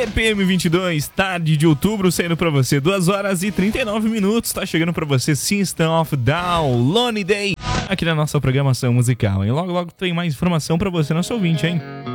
BPM 22, tarde de outubro, saindo pra você 2 horas e 39 minutos. Tá chegando pra você System of Down, Lonely Day, aqui na nossa programação musical, hein? Logo, logo tem mais informação pra você, nosso ouvinte, hein?